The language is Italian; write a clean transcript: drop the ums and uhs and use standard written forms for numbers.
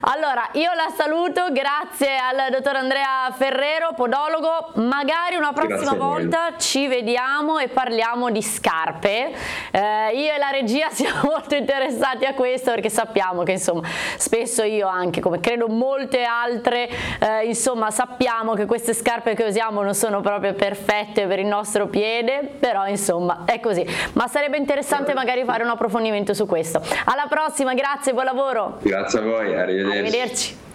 Allora, io la saluto, grazie al dottor Andrea Ferrero, podologo. Magari una prossima volta ci vediamo e parliamo di scarpe. Io e la regia siamo molto interessati a questo, perché sappiamo che insomma spesso io anche, come credo molte altre, insomma sappiamo che queste scarpe che usiamo non sono proprio perfette per il nostro piede, però insomma è così. Ma sarebbe interessante magari fare un approfondimento su questo. Alla prossima, grazie, buon lavoro. Grazie a voi, arrivederci. Arrivederci.